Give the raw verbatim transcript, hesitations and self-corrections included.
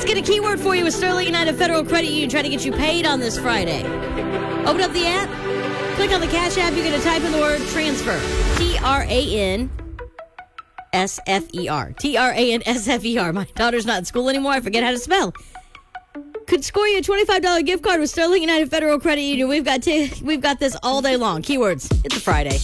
get a keyword for you with Sterling United Federal Credit Union trying to get you paid on this Friday. Open up the app. Click on the Cash App. You're going to type in the word transfer. T R A N S F E R. T R A N S F E R. My daughter's not in school anymore. I forget how to spell. Could score you a twenty-five dollars gift card with Sterling United Federal Credit Union. We've got t- we've got this all day long. Keywords. It's a Friday.